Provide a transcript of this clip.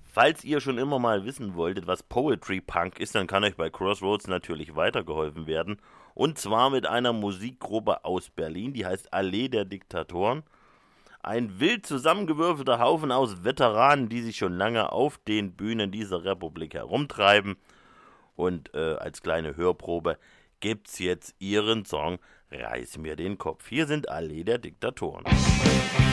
Falls ihr schon immer mal wissen wolltet, was Poetry Punk ist, dann kann euch bei Crossroads natürlich weitergeholfen werden. Und zwar mit einer Musikgruppe aus Berlin, die heißt Allee der Diktatoren. Ein wild zusammengewürfelter Haufen aus Veteranen, die sich schon lange auf den Bühnen dieser Republik herumtreiben. Und als kleine Hörprobe gibt's jetzt ihren Song Reiß mir den Kopf. Hier sind Allee der Diktatoren.